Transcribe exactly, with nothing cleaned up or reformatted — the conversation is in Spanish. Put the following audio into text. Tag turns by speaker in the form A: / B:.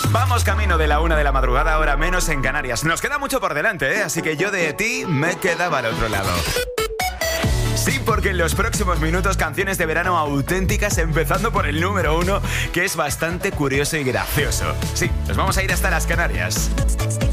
A: Vamos camino de la una de la madrugada, hora menos en Canarias. Nos queda mucho por delante, ¿eh? Así que yo de ti me quedaba al otro lado. Sí, porque en los próximos minutos canciones de verano auténticas, empezando por el número uno, que es bastante curioso y gracioso. Sí, nos vamos a ir hasta las Canarias.